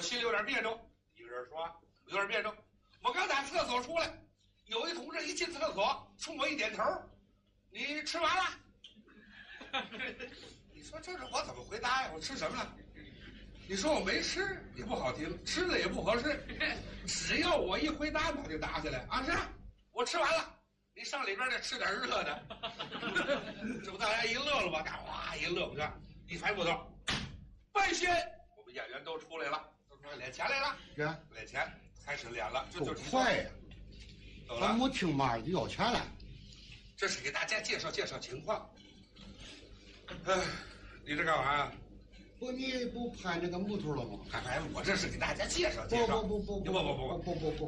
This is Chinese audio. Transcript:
心里有点别扭。一个人说有点别扭。我刚打厕所出来，有一同志一进厕所冲我一点头，你吃完了？你说这是我怎么回答呀？我吃什么了？你说我没吃也不好听，吃了也不合适。只要我一回答，他就打起来啊！是我吃完了，你上里边再吃点热的。这不大家一乐了吧？大哇一乐，我看一排步头，半仙，我们演员都出来了，都出来敛钱来了，敛钱开始敛了，这就快呀！ 咱没听嘛就要钱了。 这是给大家介绍介绍情况。哎，你这干嘛呀？ 不，你不拍那个木头了吗？ 拍，我这是给大家介绍介绍。 不，